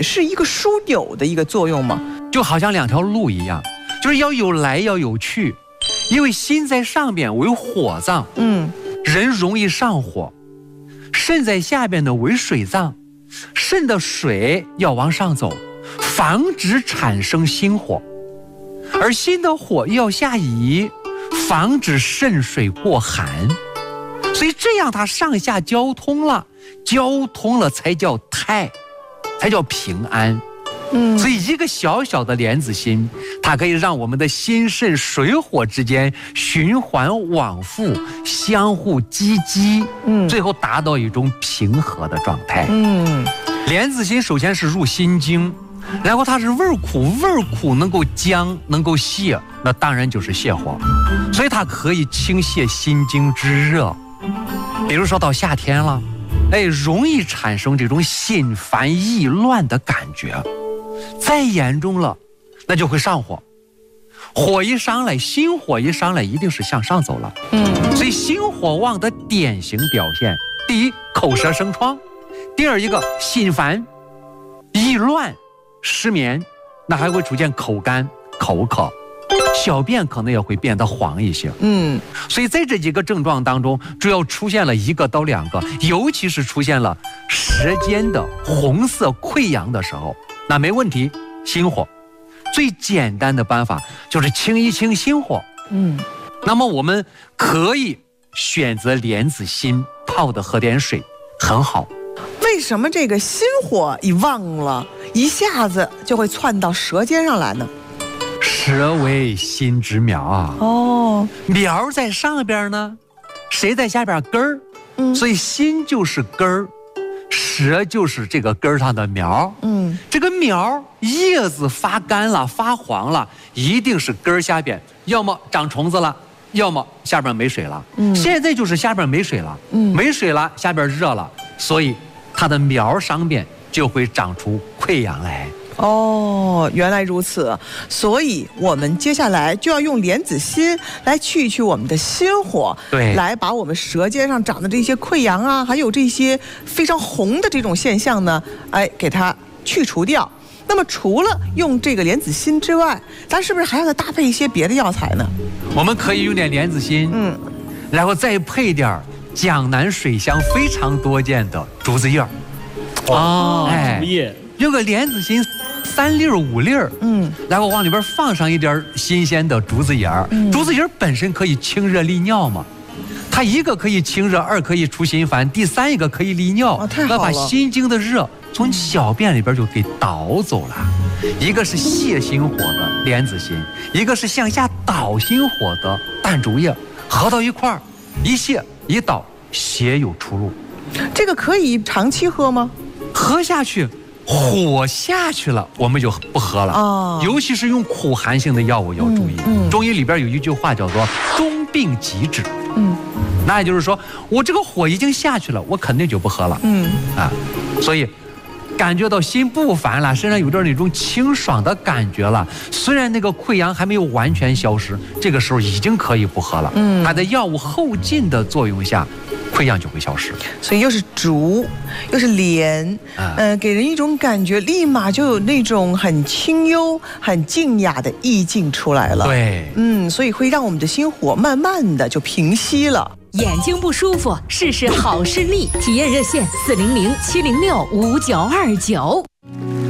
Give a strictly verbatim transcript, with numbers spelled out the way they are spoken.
是一个枢纽的一个作用吗？ 就好像两条路一样，就是要有来要有去。因为心在上边为火脏，嗯，人容易上火；肾在下边呢为水脏，肾的水要往上走，防止产生心火；而心的火要下移，防止肾水过寒。所以这样它上下交通了，交通了才叫泰，才叫平安。嗯，所以一个小小的莲子心，它可以让我们的心肾水火之间循环往复，相互激激，嗯，最后达到一种平和的状态。嗯，莲子心首先是入心经，然后它是味苦，味苦能够降，能够泻，那当然就是泻火，所以它可以清泻心经之热。比如说到夏天了，哎，容易产生这种心烦意乱的感觉。再严重了，那就会上火。火一上来，心火一上来，一定是向上走了。嗯，所以心火旺的典型表现，第一，口舌生疮；第二，一个心烦、意乱、失眠，那还会出现口干、口渴，小便可能也会变得黄一些。嗯，所以在这几个症状当中，主要出现了一个到两个，尤其是出现了舌尖的红色溃疡的时候。那没问题，心火最简单的办法就是清一清心火。嗯，那么我们可以选择莲子心泡的喝点水，很好。 为什么这个心火一旺了，一下子就会窜到舌尖上来呢？ 舌为心之苗啊。哦，苗在上边呢，谁在下边？根儿。嗯，所以心就是根儿。舌就是这个根上的苗，嗯，这个苗叶子发干了、发黄了，一定是根下边要么长虫子了，要么下边没水了。嗯，现在就是下边没水了，嗯，没水了，下边热了，所以它的苗上边就会长出溃疡来。 哦，原来如此，所以我们接下来就要用莲子心来去一去我们的心火， 对， 来把我们舌尖上长的这些溃疡啊，还有这些非常红的这种现象呢，哎，给它去除掉。那么除了用这个莲子心之外，咱是不是还要再搭配一些别的药材呢？ 我们可以用点莲子心，嗯，然后再配点江南水乡非常多见的竹子叶。 哦，哎，竹叶。 用个莲子心三粒五粒，嗯，然后往里边放上一点新鲜的竹子叶儿。嗯、竹子叶本身可以清热利尿嘛，它一个可以清热，二可以除心烦，第三一个可以利尿， 哦、太好了， 那把心经的热从小便里边就给导走了。一个是泻心火的莲子心，一个是向下导心火的淡竹叶，合到一块儿，一泻一导，血有出路。 这个可以长期喝吗？ 喝下去。火下去了，我们就不喝了。哦，尤其是用苦寒性的药物要注意。嗯嗯、中医里边有一句话叫做“中病急止”。嗯，那也就是说，我这个火已经下去了，我肯定就不喝了。嗯啊，所以感觉到心不烦了，身上有点那种清爽的感觉了。虽然那个溃疡还没有完全消失，这个时候已经可以不喝了。嗯，它在药物后劲的作用下。溃疡就会消失， 所以又是竹，又是莲，嗯、呃，给人一种感觉，立马就有那种很清幽、很静雅的意境出来了。 对， 嗯，所以会让我们的心火慢慢的就平息了。 眼睛不舒服，试试好视力，体验热线四零零七零六五九二九。